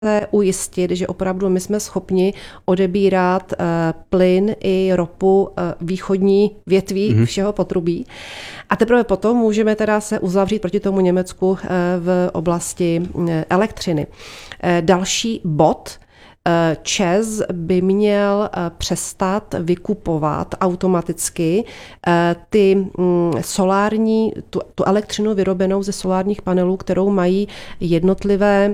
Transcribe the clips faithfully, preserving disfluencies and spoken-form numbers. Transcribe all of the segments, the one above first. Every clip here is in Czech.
ujistit, že opravdu my jsme schopni odebírat uh, plyn i ropu uh, východní větví mm-hmm. všeho potrubí. A teprve potom můžeme teda se uzavřít proti tomu Německu uh, v oblasti uh, elektřiny. Uh, další bod. ČEZ by měl přestat vykupovat automaticky ty solární, tu, tu elektřinu vyrobenou ze solárních panelů, kterou mají jednotlivé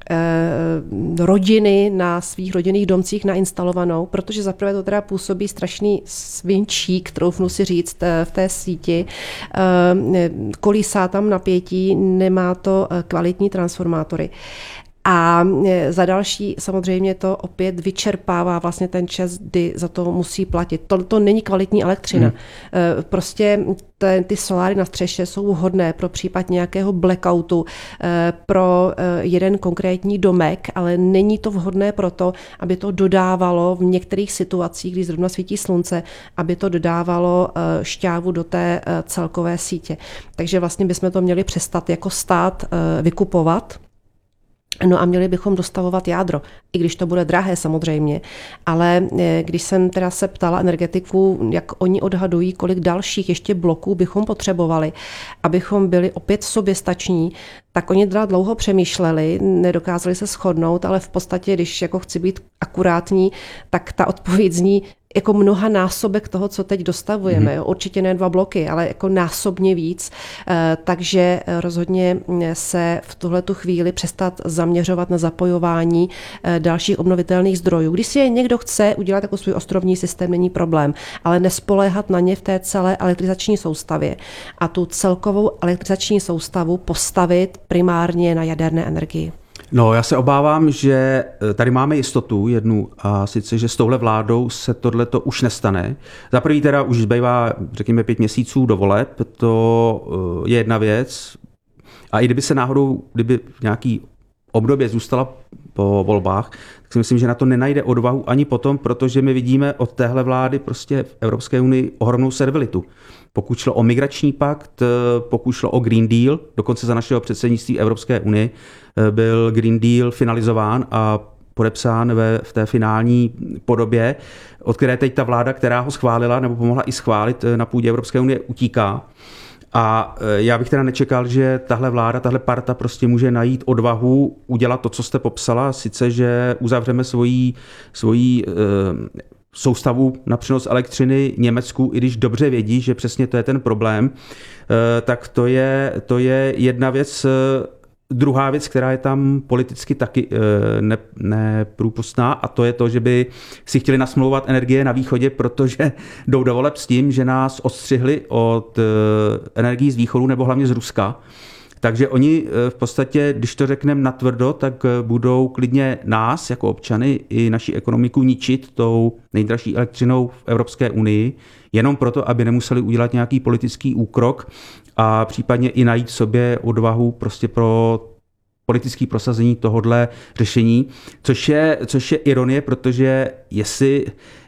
rodiny na svých rodinných domcích nainstalovanou, protože zaprvé to teda působí strašný svinčík, troufnu si říct, v té síti. Kolísá tam napětí, nemá to kvalitní transformátory. A za další samozřejmě to opět vyčerpává vlastně ten čas, kdy za to musí platit. To, to není kvalitní elektřina. Hmm. Prostě ty, ty soláry na střeše jsou vhodné pro případ nějakého blackoutu, pro jeden konkrétní domek, ale není to vhodné pro to, aby to dodávalo v některých situacích, kdy zrovna svítí slunce, aby to dodávalo šťávu do té celkové sítě. Takže vlastně bychom to měli přestat jako stát vykupovat. No a měli bychom dostavovat jádro, i když to bude drahé samozřejmě, ale když jsem teda se ptala energetiků, jak oni odhadují, kolik dalších ještě bloků bychom potřebovali, abychom byli opět soběstační, tak oni teda dlouho přemýšleli, nedokázali se shodnout, ale v podstatě, když jako chci být akurátní, tak ta odpověď zní jako mnoha násobek toho, co teď dostavujeme. Hmm. Určitě ne dva bloky, ale jako násobně víc. Takže rozhodně se v tuhletu chvíli přestat zaměřovat na zapojování dalších obnovitelných zdrojů. Když si je někdo chce udělat jako svůj ostrovní systém, není problém, ale nespoléhat na ně v té celé elektrizační soustavě a tu celkovou elektrizační soustavu postavit primárně na jaderné energii. No, já se obávám, že tady máme jistotu jednu, a sice, že s touhle vládou se tohleto už nestane. Za první teda už zbývá, řekněme, pět měsíců do voleb, to je jedna věc. A i kdyby se náhodou, kdyby v nějaký období zůstala po volbách, tak si myslím, že na to nenajde odvahu ani potom, protože my vidíme od téhle vlády prostě v Evropské unii ohromnou servilitu. Pokud šlo o migrační pakt, pokud šlo o Green Deal, dokonce za našeho předsednictví Evropské unie byl Green Deal finalizován a podepsán ve, v té finální podobě, od které teď ta vláda, která ho schválila nebo pomohla i schválit na půdě Evropské unie, utíká. A já bych teda nečekal, že tahle vláda, tahle parta prostě může najít odvahu udělat to, co jste popsala, sice, že uzavřeme svoji, svoji e, soustavu na přenos elektřiny Německu, i když dobře vědí, že přesně to je ten problém, e, tak to je, to je jedna věc. Druhá věc, která je tam politicky taky ne, neprůpustná, a to je to, že by si chtěli nasmlouvat energie na východě, protože jdou do voleb s tím, že nás odstřihli od energií z východu nebo hlavně z Ruska. Takže oni v podstatě, když to řekneme natvrdo, tak budou klidně nás jako občany i naši ekonomiku ničit tou nejdražší elektřinou v Evropské unii, jenom proto, aby nemuseli udělat nějaký politický úkrok a případně i najít sobě odvahu prostě pro politické prosazení tohodle řešení, což je, což je ironie, protože jestli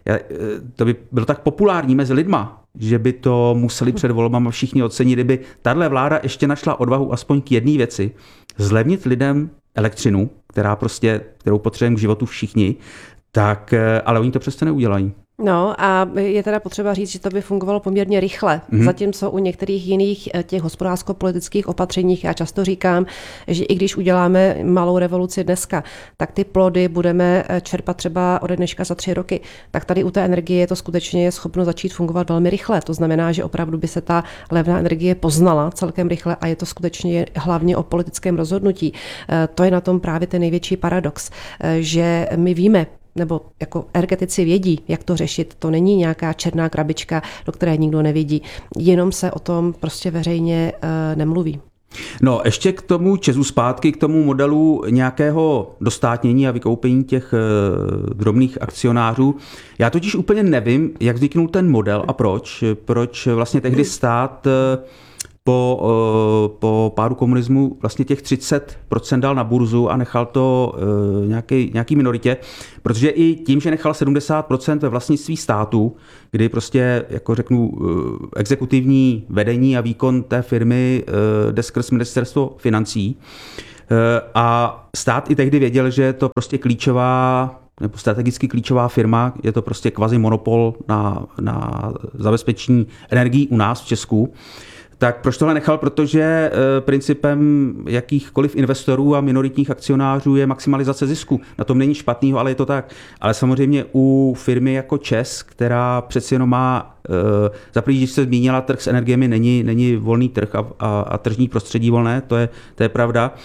to by bylo tak populární mezi lidma, že by to museli před volbami všichni ocenit, kdyby tahle vláda ještě našla odvahu aspoň k jedné věci, zlevnit lidem elektřinu, která prostě, kterou potřebujeme k životu všichni, tak, ale oni to přesto neudělají. No a je teda potřeba říct, že to by fungovalo poměrně rychle, mm-hmm. zatímco u některých jiných těch hospodářsko-politických opatřeních já často říkám, že i když uděláme malou revoluci dneska, tak ty plody budeme čerpat třeba ode dneška za tři roky. Tak tady u té energie to skutečně je schopno začít fungovat velmi rychle. To znamená, že opravdu by se ta levná energie poznala celkem rychle a je to skutečně hlavně o politickém rozhodnutí. To je na tom právě ten největší paradox, že my víme, nebo jako energetici vědí, jak to řešit. To není nějaká černá krabička, do které nikdo nevidí. Jenom se o tom prostě veřejně uh, nemluví. No, ještě k tomu ČEZu zpátky, k tomu modelu nějakého dostátnění a vykoupení těch uh, drobných akcionářů. Já totiž úplně nevím, jak vzniknul ten model a proč. Proč vlastně tehdy stát uh, Po, po pádu komunismu vlastně těch třicet procent dal na burzu a nechal to nějaký, nějaký minoritě, protože i tím, že nechal sedmdesát procent ve vlastnictví státu, kdy prostě, jako řeknu, exekutivní vedení a výkon té firmy jde skrz ministerstvo financí, A stát i tehdy věděl, že je to prostě klíčová nebo strategicky klíčová firma, je to prostě kvazi monopol na, na zabezpečení energií u nás v Česku. Tak proč tohle nechal? Protože principem jakýchkoliv investorů a minoritních akcionářů je maximalizace zisku. Na tom není špatného, ale je to tak. Ale samozřejmě u firmy jako ČEZ, která přeci jenom má, za první, když se zmínila, trh s energiemi není, není volný trh a, a, a tržní prostředí volné, to je, to je pravda.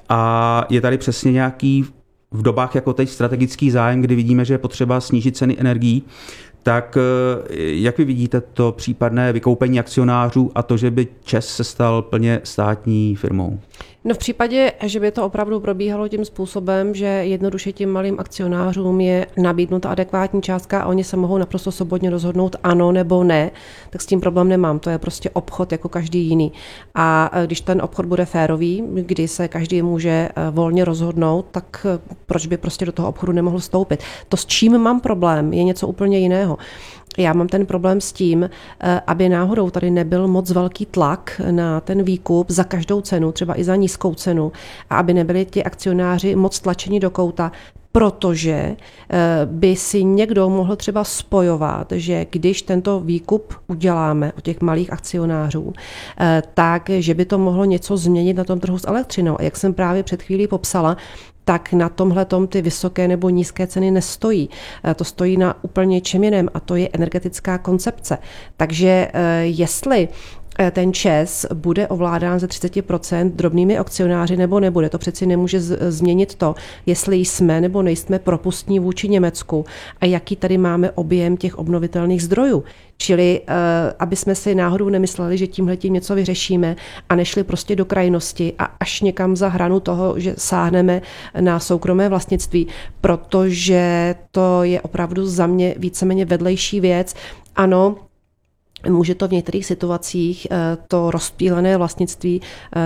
A je tady přesně nějaký v dobách jako teď strategický zájem, kdy vidíme, že je potřeba snížit ceny energií. Tak jak vy vidíte to případné vykoupení akcionářů a to, že by ČEZ se stal plně státní firmou? No v případě, že by to opravdu probíhalo tím způsobem, že jednoduše tím malým akcionářům je nabídnuta adekvátní částka a oni se mohou naprosto svobodně rozhodnout ano nebo ne, tak s tím problém nemám. To je prostě obchod jako každý jiný. A když ten obchod bude férový, kdy se každý může volně rozhodnout, tak proč by prostě do toho obchodu nemohl vstoupit? To, s čím mám problém, je něco úplně jiného. Já mám ten problém s tím, aby náhodou tady nebyl moc velký tlak na ten výkup za každou cenu, třeba i za nízkou cenu, a aby nebyli ti akcionáři moc tlačeni do kouta, protože by si někdo mohl třeba spojovat, že když tento výkup uděláme u těch malých akcionářů, tak že by to mohlo něco změnit na tom trhu s elektřinou. A jak jsem právě před chvílí popsala, tak na tomhletom ty vysoké nebo nízké ceny nestojí. To stojí na úplně čem jiném a to je energetická koncepce. Takže jestli ten ČEZ bude ovládán ze třicet procent drobnými akcionáři nebo nebude. To přeci nemůže z- změnit to, jestli jsme nebo nejsme propustní vůči Německu a jaký tady máme objem těch obnovitelných zdrojů. Čili uh, aby jsme si náhodou nemysleli, že tímhletím něco vyřešíme a nešli prostě do krajnosti a až někam za hranu toho, že sáhneme na soukromé vlastnictví, protože to je opravdu za mě víceméně vedlejší věc. Ano, může to v některých situacích to rozptýlené vlastnictví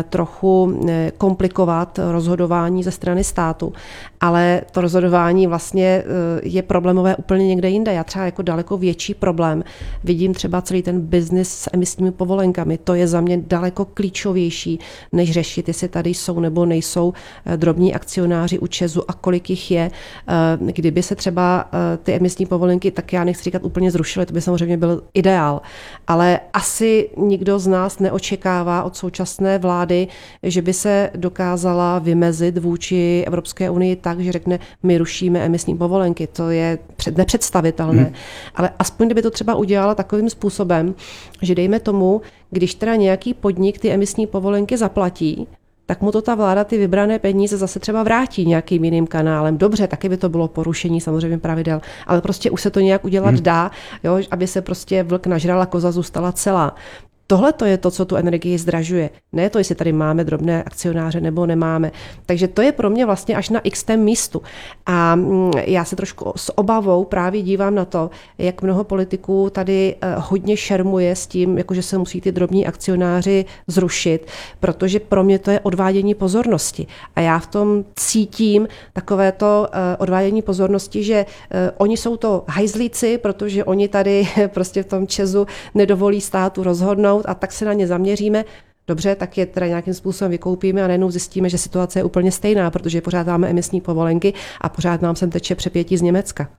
trochu komplikovat rozhodování ze strany státu, ale to rozhodování vlastně je problémové úplně někde jinde. Já třeba jako daleko větší problém vidím třeba celý ten biznis s emisními povolenkami. To je za mě daleko klíčovější, než řešit, jestli tady jsou nebo nejsou drobní akcionáři u ČEZu a kolik jich je. Kdyby se třeba ty emisní povolenky, tak já nechci říkat úplně zrušily, to by samozřejmě byl ideál. Ale asi nikdo z nás neočekává od současné vlády, že by se dokázala vymezit vůči Evropské unii tak, že řekne, my rušíme emisní povolenky. To je nepředstavitelné. Hmm. Ale aspoň kdyby to třeba udělala takovým způsobem, že dejme tomu, když teda nějaký podnik ty emisní povolenky zaplatí, tak mu to ta vláda ty vybrané peníze zase třeba vrátí nějakým jiným kanálem. Dobře, taky by to bylo porušení samozřejmě pravidel, ale prostě už se to nějak udělat hmm. dá, jo, aby se prostě vlk nažral a koza zůstala celá. Tohle to je to, co tu energii zdražuje. Ne to, jestli tady máme drobné akcionáře nebo nemáme. Takže to je pro mě vlastně až na x tém místu. A já se trošku s obavou právě dívám na to, jak mnoho politiků tady hodně šermuje s tím, jakože se musí ty drobní akcionáři zrušit, protože pro mě to je odvádění pozornosti. A já v tom cítím takové to odvádění pozornosti, že oni jsou to hajzlíci, protože oni tady prostě v tom ČEZu nedovolí státu rozhodnout, a tak se na ně zaměříme. Dobře, tak je teda nějakým způsobem vykoupíme a najednou zjistíme, že situace je úplně stejná, protože pořád máme emisní povolenky a pořád nám sem teče přepětí z Německa.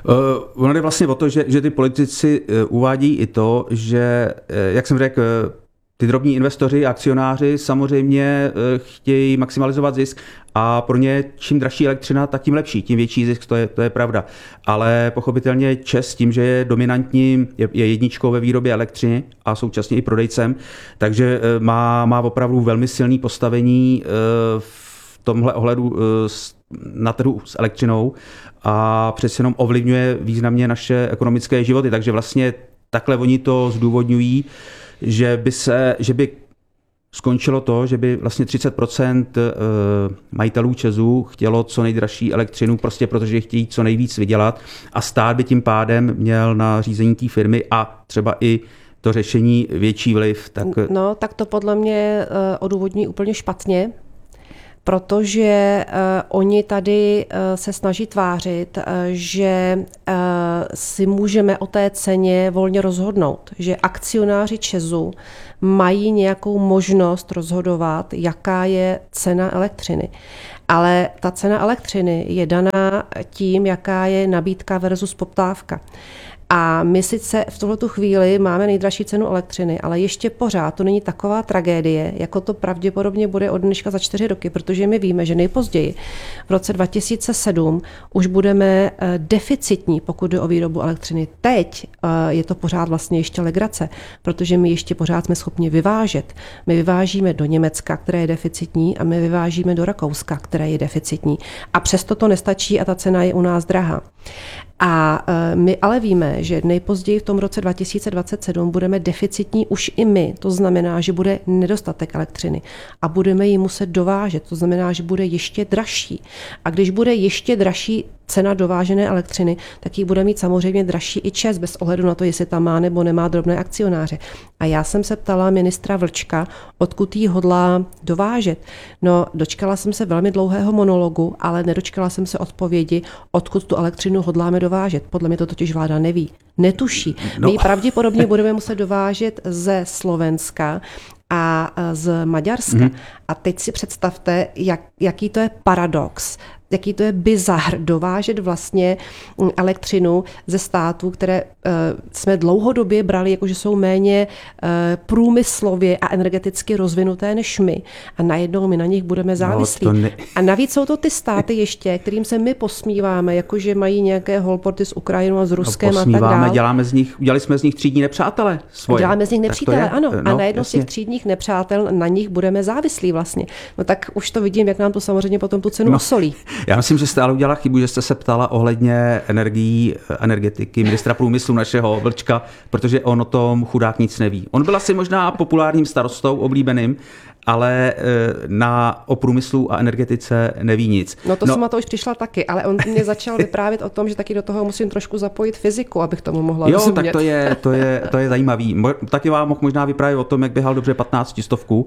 Uh, ono jde vlastně o to, že, že ty politici uh, uvádí i to, že, uh, jak jsem řekl, uh, ty drobní investoři, akcionáři samozřejmě uh, chtějí maximalizovat zisk a pro ně čím dražší elektřina, tak tím lepší, tím větší zisk, to je, to je pravda. Ale pochopitelně ČEZ tím, že je dominantním, je, je jedničkou ve výrobě elektřiny a současně i prodejcem, takže uh, má, má opravdu velmi silné postavení uh, v tomhle ohledu uh, na trhu s elektřinou a přece jenom ovlivňuje významně naše ekonomické životy, takže vlastně takhle oni to zdůvodňují, že by se, že by skončilo to, že by vlastně třicet procent majitelů ČEZu chtělo co nejdražší elektřinu, prostě protože chtějí co nejvíc vydělat a stát by tím pádem měl na řízení té firmy a třeba i to řešení větší vliv. Tak... No, tak to podle mě odůvodní úplně špatně, protože uh, oni tady uh, se snaží tvářit, uh, že uh, si můžeme o té ceně volně rozhodnout, že akcionáři ČEZu mají nějakou možnost rozhodovat, jaká je cena elektřiny. Ale ta cena elektřiny je daná tím, jaká je nabídka versus poptávka. A my sice v tuhletu chvíli máme nejdražší cenu elektřiny, ale ještě pořád to není taková tragédie, jako to pravděpodobně bude od dneška za čtyři roky, protože my víme, že nejpozději v roce dva tisíce sedm už budeme deficitní, pokud jde o výrobu elektřiny. Teď je to pořád vlastně ještě legrace, protože my ještě pořád jsme schopni vyvážet. My vyvážíme do Německa, které je deficitní, a my vyvážíme do Rakouska, které je deficitní. A přesto to nestačí a ta cena je u nás drahá. A my ale víme, že nejpozději v tom roce dva tisíce dvacet sedm budeme deficitní už i my. To znamená, že bude nedostatek elektřiny a budeme ji muset dovážet. To znamená, že bude ještě dražší. A když bude ještě dražší cena dovážené elektřiny, tak ji bude mít samozřejmě dražší i ČEZ, bez ohledu na to, jestli tam má nebo nemá drobné akcionáře. A já jsem se ptala ministra Vlčka, odkud ji hodlá dovážet. No, dočkala jsem se velmi dlouhého monologu, ale nedočkala jsem se odpovědi, odkud tu elektřinu hodláme dovážet. Podle mě to totiž vláda neví. Netuší. No. My ji pravděpodobně budeme muset dovážet ze Slovenska a z Maďarska. Mm-hmm. A teď si představte, jak, jaký to je paradox, jaký to je bizar dovážet vlastně elektřinu ze států, které uh, jsme dlouhodobě brali, jakože jsou méně uh, průmyslově a energeticky rozvinuté než my. A najednou my na nich budeme závislí. No, ne... A navíc jsou to ty státy ještě, kterým se my posmíváme, jakože mají nějaké holporty s Ukrajinou a s Ruskem no, a tak dále. Děláme z nich, udělali jsme z nich třídní nepřátele svoje. Děláme z nich nepřítele, ano. No, a najednou jasně. z těch třídních nepřátel na nich budeme závislí vlastně. No tak už to vidím, jak nám to samozřejmě potom tu cenu no. osolí. Já myslím, že jste ale udělala chybu, že jste se ptala ohledně energií, energetiky, ministra průmyslu našeho Vlčka, protože on o tom chudák nic neví. On byl asi možná populárním starostou, oblíbeným, ale na, o průmyslu a energetice neví nic. No to no. jsem na to už přišla taky, ale on mě začal vyprávět o tom, že taky do toho musím trošku zapojit fyziku, abych tomu mohla jo, rozumět. tak to je, to je, to je zajímavý. Taky vám mohl možná vyprávět o tom, jak běhal dobře patnáctistovku,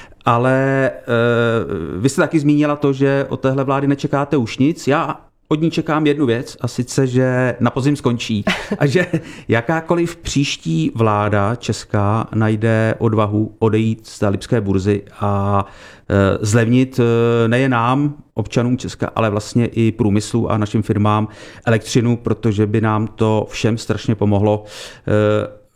ale uh, vy jste taky zmínila to, že od téhle vlády nečekáte už nic. Já od ní čekám jednu věc, a sice, že na podzim skončí a že jakákoliv příští vláda česká najde odvahu odejít z té lipské burzy a e, zlevnit e, nejen nám, občanům Česka, ale vlastně i průmyslu a našim firmám elektřinu, protože by nám to všem strašně pomohlo. E,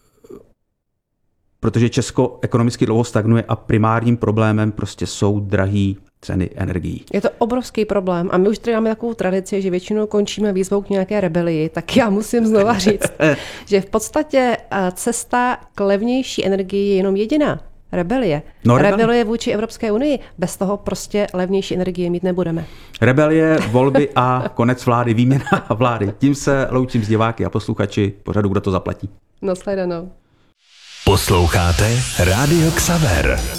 protože Česko ekonomicky dlouho stagnuje a primárním problémem prostě jsou drahý ceny energií. Je to obrovský problém a my už tady máme takovou tradici, že většinou končíme výzvou k nějaké rebelii, tak já musím znova říct, že v podstatě cesta k levnější energii je jenom jediná. Rebelie. No, rebelie. Rebelie vůči Evropské unii. Bez toho prostě levnější energie mít nebudeme. Rebelie, volby a konec vlády, výměna vlády. Tím se loučím s diváky a posluchači pořadu Kdo to zaplatí. Nashledanou. Posloucháte Rádio Xaver.